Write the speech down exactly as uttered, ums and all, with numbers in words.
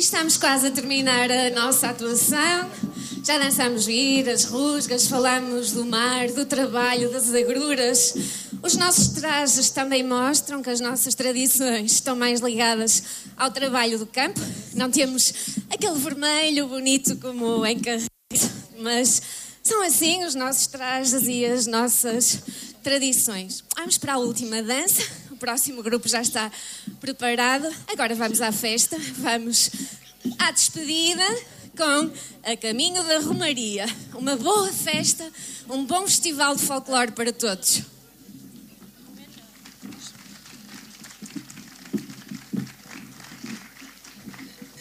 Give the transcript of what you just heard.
estamos quase a terminar a nossa atuação. Já dançamos giras, rusgas, falamos do mar, do trabalho, das agruras. Os nossos trajes também mostram que as nossas tradições estão mais ligadas ao trabalho do campo. Não temos aquele vermelho bonito como em Carreiro, mas são assim os nossos trajes e as nossas tradições. Vamos para a última dança. O próximo grupo já está preparado. Agora vamos à festa. Vamos à despedida com A Caminho da Romaria. Uma boa festa, um bom festival de folclore para todos.